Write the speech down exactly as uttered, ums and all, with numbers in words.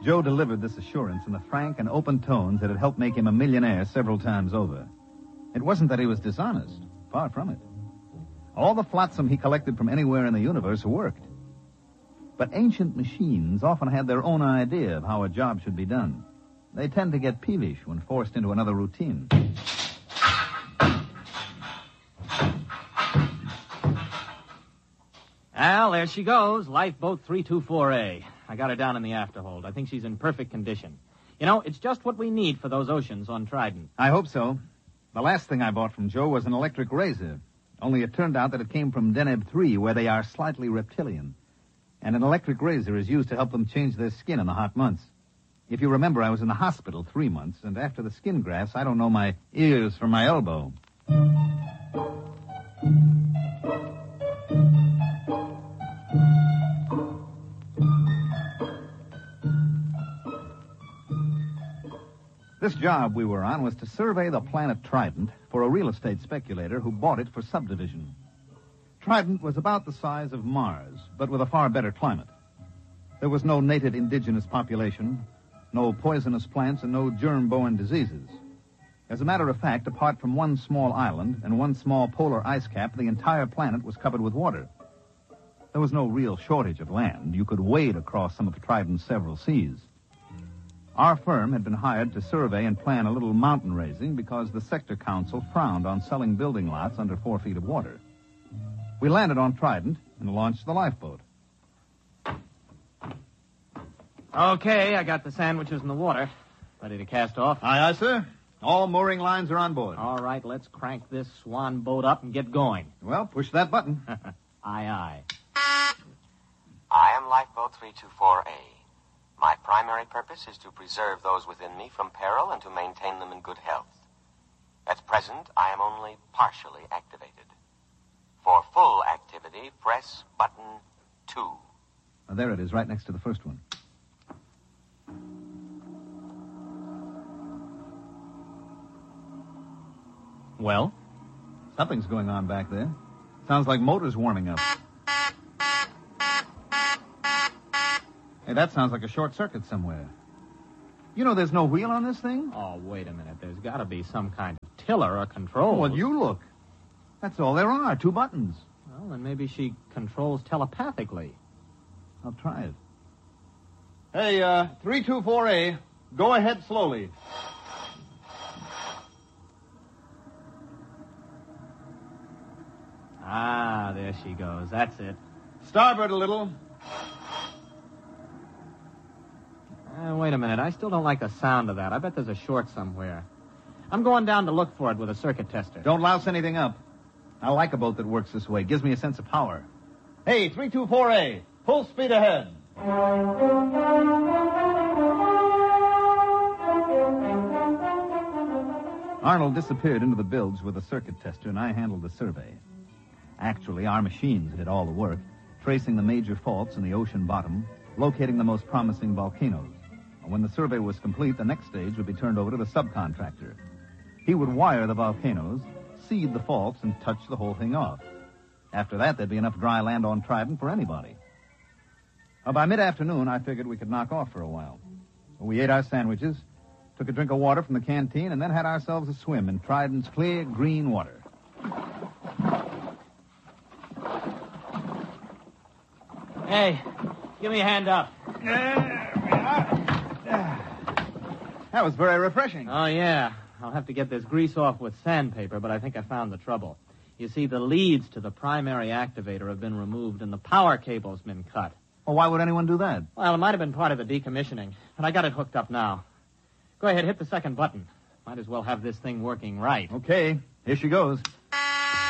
Joe delivered this assurance in the frank and open tones that had helped make him a millionaire several times over. It wasn't that he was dishonest. Far from it. All the flotsam he collected from anywhere in the universe worked. But ancient machines often had their own idea of how a job should be done. They tend to get peevish when forced into another routine. Al, there she goes, Lifeboat three two four A. I got her down in the afterhold. I think she's in perfect condition. You know, it's just what we need for those oceans on Trident. I hope so. The last thing I bought from Joe was an electric razor. Only it turned out that it came from Deneb three, where they are slightly reptilian. And an electric razor is used to help them change their skin in the hot months. If you remember, I was in the hospital three months, and after the skin grafts, I don't know my ears from my elbow. This job we were on was to survey the planet Trident for a real estate speculator who bought it for subdivision. Trident was about the size of Mars, but with a far better climate. There was no native indigenous population, no poisonous plants, and no germ-borne diseases. As a matter of fact, apart from one small island and one small polar ice cap, the entire planet was covered with water. There was no real shortage of land. You could wade across some of Trident's several seas. Our firm had been hired to survey and plan a little mountain raising because the sector council frowned on selling building lots under four feet of water. We landed on Trident and launched the lifeboat. Okay, I got the sandwiches in the water. Ready to cast off? Aye, aye, sir. All mooring lines are on board. All right, let's crank this swan boat up and get going. Well, push that button. Aye, aye. I am Lifeboat three two four A. My primary purpose is to preserve those within me from peril and to maintain them in good health. At present, I am only partially activated. For full activity, press button two. Oh, there it is, right next to the first one. Well? Something's going on back there. Sounds like motors warming up. Hey, that sounds like a short circuit somewhere. You know there's no wheel on this thing? Oh, wait a minute. There's got to be some kind of tiller or control. Well, you look. That's all there are, two buttons. Well, then maybe she controls telepathically. I'll try it. Hey, uh, three two four A, go ahead slowly. Ah, there she goes. That's it. Starboard a little. Uh, wait a minute. I still don't like the sound of that. I bet there's a short somewhere. I'm going down to look for it with a circuit tester. Don't louse anything up. I like a boat that works this way. Gives me a sense of power. Hey, three two four A, full speed ahead. Arnold disappeared into the bilge with a circuit tester, and I handled the survey. Actually, our machines did all the work, tracing the major faults in the ocean bottom, locating the most promising volcanoes. When the survey was complete, the next stage would be turned over to the subcontractor. He would wire the volcanoes, seed the faults, and touch the whole thing off. After that, there'd be enough dry land on Trident for anybody. Well, by mid-afternoon, I figured we could knock off for a while. We ate our sandwiches, took a drink of water from the canteen, and then had ourselves a swim in Trident's clear, green water. Hey, give me a hand up. That was very refreshing. Oh, yeah. I'll have to get this grease off with sandpaper, but I think I found the trouble. You see, the leads to the primary activator have been removed and the power cable's been cut. Well, why would anyone do that? Well, it might have been part of the decommissioning, but I got it hooked up now. Go ahead, hit the second button. Might as well have this thing working right. Okay, here she goes.